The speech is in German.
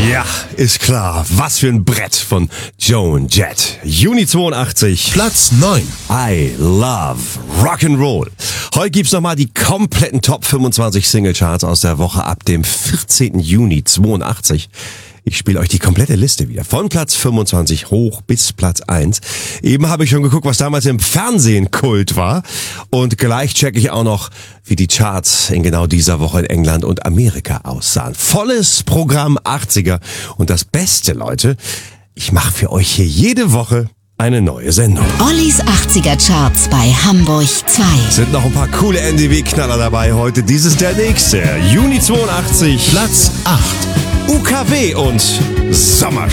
Ja, ist klar. Was für ein Brett von Joan Jett. Juni 82. Platz 9. I love Rock'n'Roll. Heute gibt's nochmal die kompletten Top 25 Singlecharts aus der Woche ab dem 14. Juni 82. Ich spiele euch die komplette Liste wieder. Von Platz 25 hoch bis Platz 1. Eben habe ich schon geguckt, was damals im Fernsehen Kult war. Und gleich checke ich auch noch, wie die Charts in genau dieser Woche in England und Amerika aussahen. Volles Programm 80er. Und das Beste, Leute, ich mache für euch hier jede Woche eine neue Sendung. Ollis 80er Charts bei Hamburg 2. Sind noch ein paar coole NDW-Knaller dabei heute. Dies ist der nächste. Juni 82. Platz 8. UKW und Sommerschlaf.